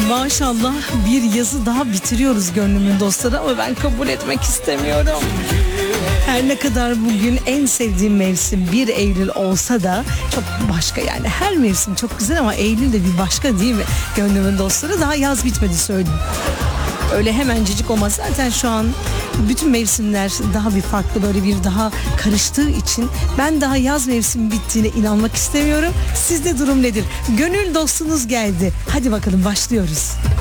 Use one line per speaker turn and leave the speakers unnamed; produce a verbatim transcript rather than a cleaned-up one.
Maşallah bir yazı daha bitiriyoruz gönlümün dostları ama ben kabul etmek istemiyorum. Her ne kadar bugün en sevdiğim mevsim bir Eylül olsa da çok başka, yani her mevsim çok güzel ama Eylül de bir başka değil mi gönlümün dostları? Daha yaz bitmedi söyleyeyim. Öyle hemencecik olmaz. Zaten şu an bütün mevsimler daha bir farklı, böyle bir daha karıştığı için ben daha yaz mevsimi bittiğine inanmak istemiyorum. Sizde durum nedir? Gönül dostunuz geldi. Hadi bakalım başlıyoruz.